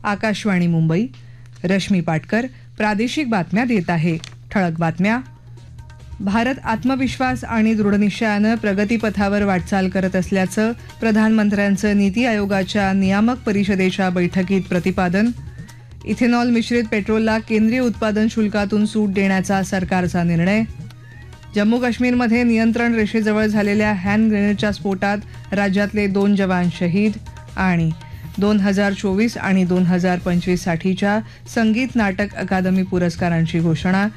आकाशवाणी मुंबई. रश्मी पाटकर प्रादेशिक बातम्या देत आहे. ठळक बातम्या. भारत आत्मविश्वास आणि दृढनिश्चयानं प्रगतीपथावर वाटचाल करत असल्याचं प्रधानमंत्र्यांचं नीती आयोगाच्या नियामक परिषदेच्या बैठकीत प्रतिपादन. इथेनॉल मिश्रित पेट्रोलला केंद्रीय उत्पादन शुल्कातून सूट देण्याचा सरकारचा निर्णय. जम्मू काश्मीरमध्ये नियंत्रण रेषेजवळ झालेल्या हँड ग्रेनेडच्या स्फोटात राज्यातले 2 जवान शहीद. आणि 2024 आणि 2025 साठीच्या संगीत नाटक अकादमी पुरस्कारांची घोषणा.